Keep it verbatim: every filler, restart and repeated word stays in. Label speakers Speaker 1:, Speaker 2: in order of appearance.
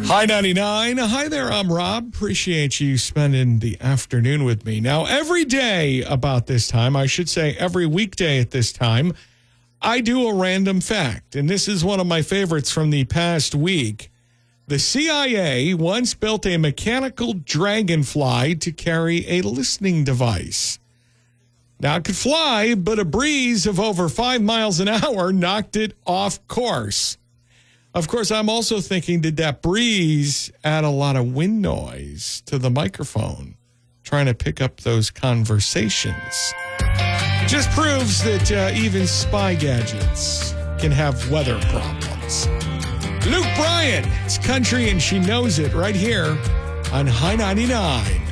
Speaker 1: Hi, ninety-nine. Hi there, I'm Rob. Appreciate you spending the afternoon with me. Now, every day about this time, I should say every weekday at this time, I do a random fact. And this is one of my favorites from the past week. The C I A once built a mechanical dragonfly to carry a listening device. Now, it could fly, but a breeze of over five miles an hour knocked it off course. Of course, I'm also thinking, did that breeze add a lot of wind noise to the microphone, trying to pick up those conversations? It just proves that uh, even spy gadgets can have weather problems. Luke Bryan, it's country and she knows it right here on High ninety-nine.